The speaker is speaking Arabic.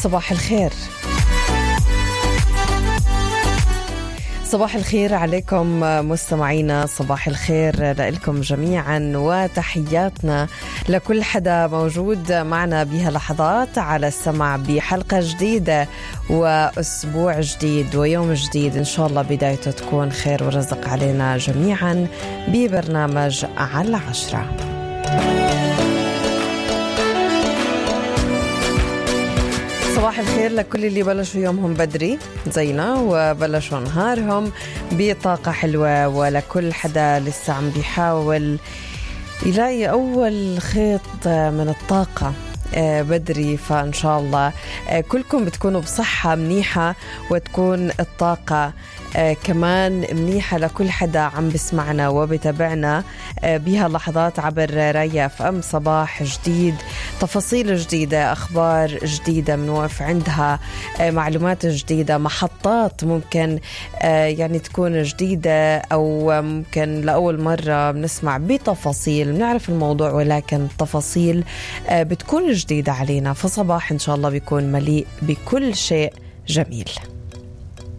صباح الخير. صباح الخير عليكم مستمعينا، صباح الخير لكم جميعا، وتحياتنا لكل حدا موجود معنا بها لحظات على السمع بحلقة جديدة وأسبوع جديد ويوم جديد، إن شاء الله بدايته تكون خير ورزق علينا جميعا ببرنامج على 10. صباح الخير لكل اللي بلشوا يومهم بدري زينا وبلشوا نهارهم بطاقة حلوة، ولكل حدا لسه عم بيحاول يلاقي أول خيط من الطاقة بدري. فإن شاء الله كلكم بتكونوا بصحة منيحة وتكون الطاقة كمان منيحة لكل حدا عم بسمعنا وبتابعنا بها لحظات عبر رايا FM. صباح جديد، تفاصيل جديدة، أخبار جديدة منوقف عندها، معلومات جديدة، محطات ممكن يعني تكون جديدة أو ممكن لأول مرة بنسمع بتفاصيل، بنعرف الموضوع ولكن التفاصيل بتكون جديدة علينا. فصباح إن شاء الله بيكون مليء بكل شيء جميل.